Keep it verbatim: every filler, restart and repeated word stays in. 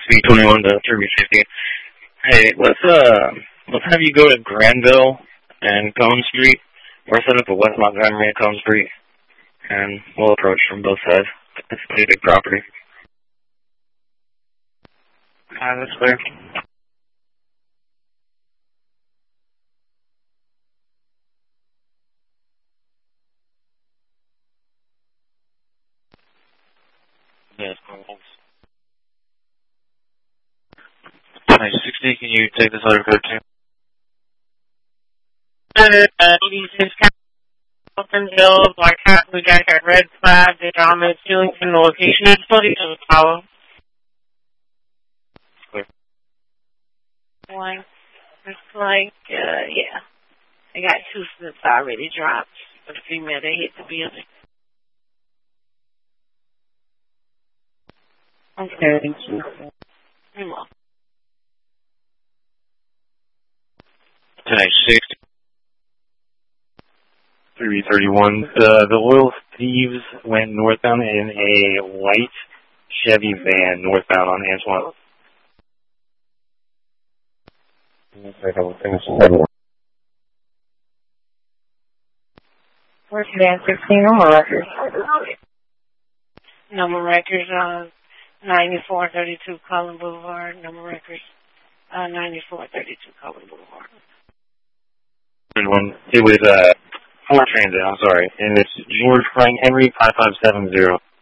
B twenty-one to three B fifty. Hey, let's uh, let's have you go to Granville and Cone Street, or set up a West Montgomery and Cone Street, and we'll approach from both sides. It's a pretty big property. Ah, that's clear. Yes, thanks. Nice sixty, can you take this other code too? Uh, Wilsonville, Black Hat, Blue Jacket, Red Flag, the drama is Hillington, the location is forty to follow. Clear. Like, it's like, uh, yeah. I got two slips already dropped. The female, they hit the building. Okay, thank you. You're welcome. Tonight, sixty. three B thirty-one. The, the Loyal Thieves went northbound in a white Chevy van northbound on Antoine. Where's van sixteen number records? Number records on ninety-four thirty-two Cullen Boulevard. Number records uh, ninety-four thirty-two Cullen Boulevard. It was uh, Ford Transit, I'm sorry. And it's George Frank Henry five five seven zero.